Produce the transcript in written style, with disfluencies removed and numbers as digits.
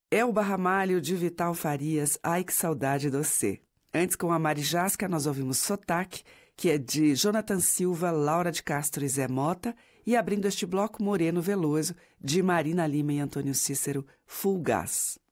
Elba Ramalho, de Vital Farias, Ai Que Saudade Docê. Antes, com a Mari Jasca, nós ouvimos Sotaque, que é de Jonathan Silva, Laura de Castro e Zé Mota, e abrindo este bloco, Moreno Veloso, de Marina Lima e Antônio Cícero, Full Gas.